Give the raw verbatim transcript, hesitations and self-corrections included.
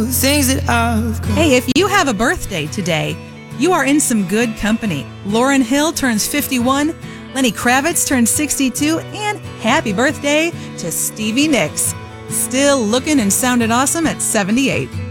Things that I've got. Hey, if you have a birthday today, you are in some good company. Lauryn Hill turns fifty-one, Lenny Kravitz turns sixty-two, and happy birthday to Stevie Nicks. Still looking and sounding awesome at seventy-eight.